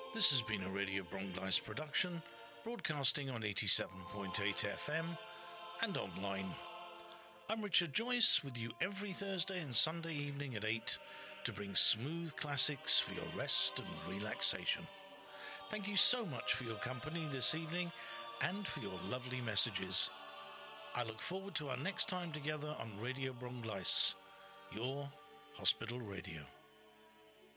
This has been a Radio Bronglice production, broadcasting on 87.8 FM and online. I'm Richard Joyce, with you every Thursday and Sunday evening at 8 to bring smooth classics for your rest and relaxation. Thank you so much for your company this evening and for your lovely messages. I look forward to our next time together on Radio Bronglice, your hospital radio.